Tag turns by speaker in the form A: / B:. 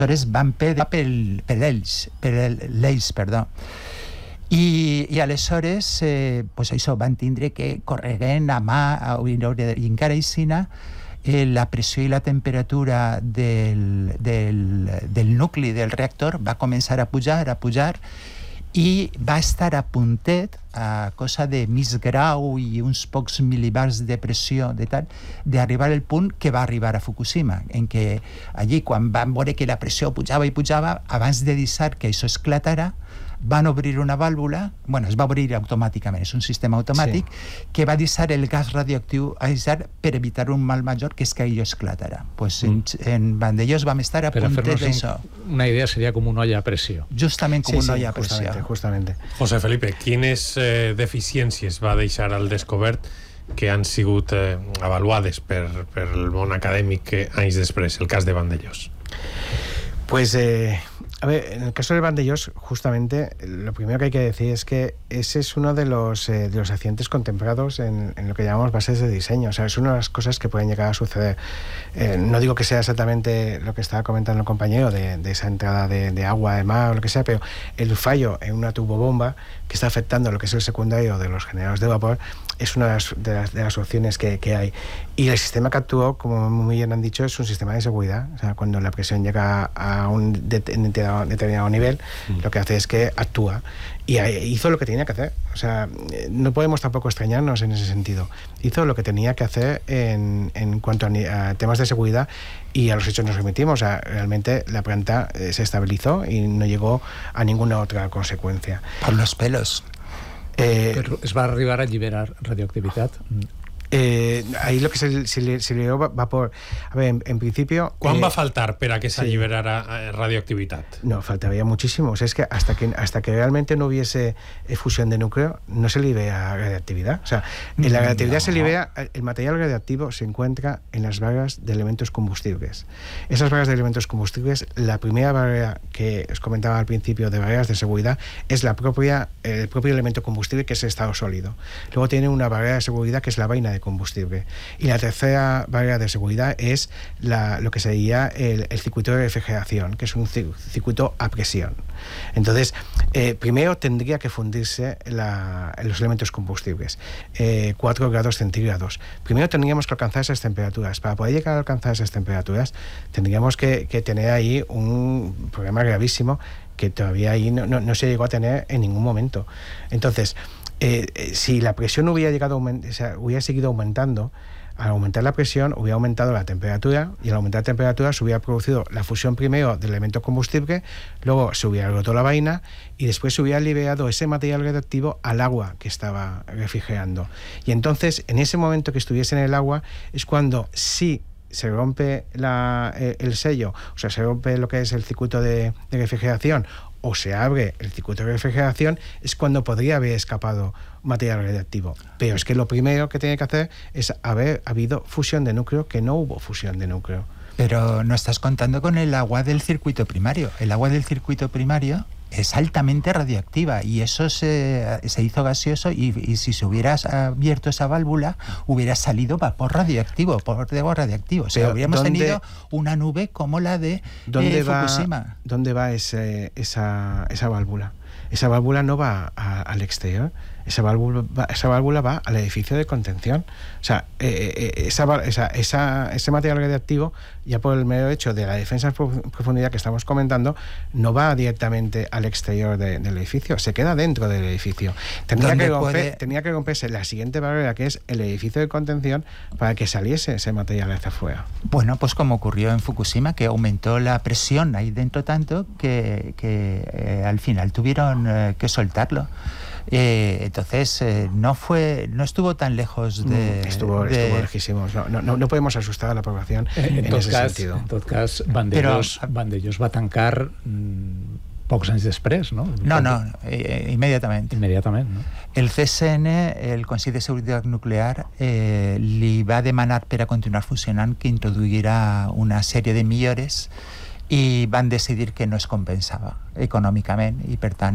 A: van per ells, perdó. I aleshores pues això, van tindre que correguen a mà i encara aixina la pressió i la temperatura del nucli del reactor va començar a pujar i va estar a puntet, a cosa de mig grau i uns pocs mil·libars de pressió d'arribar al punt que va arribar a Fukushima, en què allí quan van veure que la pressió pujava i pujava, abans de deixar que això esclatara, van obrir una vàlvula, es va obrir automàticament, és un sistema automàtic, que va deixar el gas radioactiu a deixar per evitar un mal major, que és que allò esclatara. En Vandellós vam estar a puntet d'això.
B: Una idea seria com una olla a pressió.
A: Justament com una olla a pressió.
C: Justament.
D: José Felipe, quines deficiències va deixar al descobert que han sigut avaluades per el món acadèmic anys després, el cas de Vandellós?
C: Pues, a ver, en el caso de Vandellós, justamente, lo primero que hay que decir es que ese es uno de los accidentes contemplados en lo que llamamos bases de diseño. O sea, es una de las cosas que pueden llegar a suceder. No digo que sea exactamente lo que estaba comentando el compañero de esa entrada de agua, de mar o lo que sea, pero el fallo en una turbobomba que está afectando lo que es el secundario de los generadores de vapor es una de las opciones que hay. Y el sistema que actuó, como muy bien han dicho, es un sistema de seguridad. O sea, cuando la presión llega a un determinado nivel, lo que hace es que actúa. Y hizo lo que tenía que hacer. O sea, no podemos tampoco extrañarnos en ese sentido. Hizo lo que tenía que hacer en cuanto a temas de seguridad, y a los hechos nos remitimos. O sea, realmente la planta se estabilizó y no llegó a ninguna otra consecuencia.
A: Por los pelos.
B: Però es va arribar a alliberar radioactivitat?
C: Ahí lo que se liberó vapor. A ver, en principio...
D: ¿Cuán va a faltar para que se liberara radioactividad?
C: No, faltaría muchísimo. O sea, es que hasta que realmente no hubiese fusión de núcleo, no se libera radiactividad. O sea, en la radiactividad se libera... El material radiactivo se encuentra en las barras de elementos combustibles. Esas barras de elementos combustibles, la primera barrera que os comentaba al principio de barreras de seguridad es el propio elemento combustible, que es el estado sólido. Luego tiene una barrera de seguridad que es la vaina de combustible. Y la tercera barrera de seguridad es lo que sería el circuito de refrigeración, que es un circuito a presión. Entonces, primero tendría que fundirse los elementos combustibles, 4 grados centígrados. Primero tendríamos que alcanzar esas temperaturas. Para poder llegar a alcanzar esas temperaturas, tendríamos que tener ahí un problema gravísimo que todavía ahí no se llegó a tener en ningún momento. Entonces, si la presión hubiera hubiera seguido aumentando, al aumentar la presión hubiera aumentado la temperatura, y al aumentar la temperatura se hubiera producido la fusión primero del elemento combustible, luego se hubiera roto la vaina y después se hubiera liberado ese material radioactivo al agua que estaba refrigerando. Y entonces, en ese momento que estuviese en el agua, es cuando sí se rompe el sello, o sea, se rompe lo que es el circuito de refrigeración, o se abre el circuito de refrigeración, es cuando podría haber escapado material radiactivo. Pero es que lo primero que tiene que hacer es haber habido fusión de núcleo, que no hubo fusión de núcleo.
A: Pero no estás contando con el agua del circuito primario. El agua del circuito primario es altamente radioactiva, y eso se hizo gaseoso, y si se hubiera abierto esa válvula hubiera salido vapor radioactivo. O sea, habríamos tenido una nube como la de Fukushima.
C: ¿Dónde va esa válvula? Esa válvula no va al exterior. Esa válvula va al edificio de contención. O sea, ese material radiactivo, ya por el mero hecho de la defensa en profundidad que estamos comentando, no va directamente al exterior del edificio, se queda dentro del edificio. Tenía que romperse la siguiente barrera, que es el edificio de contención, para que saliese ese material hacia afuera.
A: Bueno, pues como ocurrió en Fukushima, que aumentó la presión ahí dentro tanto que al final tuvieron que soltarlo. Entonces no estuvo tan lejos de...
C: Estuvo lejísimos. No podemos asustar a la población en ese sentido.
B: En tot cas, Vandellós va tancar pocs anys després, no?
A: No, immediatament.
B: Immediatament, no?
A: El CSN, el Consell de Seguretat Nuclear, li va demanar per a continuar funcionant que introduïra una sèrie de millores, i van decidir que no es compensava econòmicament, i per tant